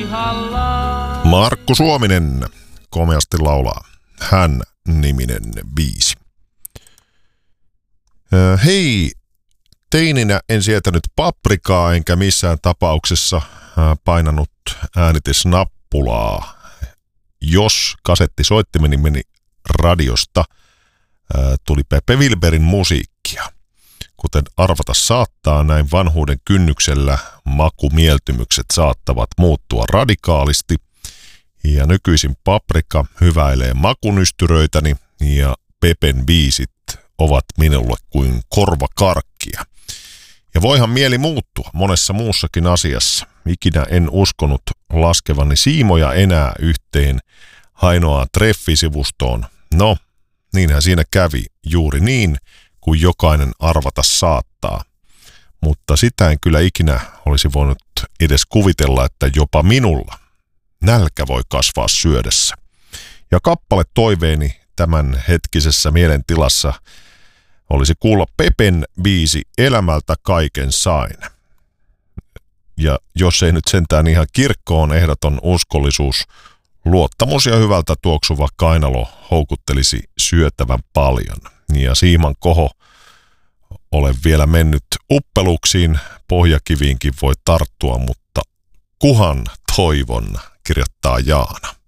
Markku Suominen komeasti laulaa Hän-niminen biisi. Hei, teininä en sietänyt paprikaa enkä missään tapauksessa painanut äänitysnappulaa. Jos kasettisoittimeni meni radiosta, tuli Pepe Wilberin musiikkia. Kuten arvata saattaa, näin vanhuuden kynnyksellä makumieltymykset saattavat muuttua radikaalisti. Ja nykyisin paprika hyväilee makunystyröitäni ja Pepen biisit ovat minulle kuin korvakarkkia. Ja voihan mieli muuttua monessa muussakin asiassa. Ikinä en uskonut laskevani siimoja enää yhteen ainoaan treffisivustoon. No, niinhän siinä kävi juuri niin, kuin jokainen arvata saattaa. Mutta sitä en kyllä ikinä olisi voinut edes kuvitella, että jopa minulla nälkä voi kasvaa syödessä. Ja kappale toiveeni tämän hetkisessä mielentilassa olisi kuulla Pepen biisi Elämältä kaiken sain. Ja jos ei nyt sentään ihan kirkkoon ehdoton uskollisuus, luottamus ja hyvältä tuoksuva kainalo houkuttelisi syötävän paljon. Ja siiman koho olen vielä mennyt uppeluksiin, pohjakiviinkin voi tarttua, mutta kuhan toivon, kirjoittaa Jaana.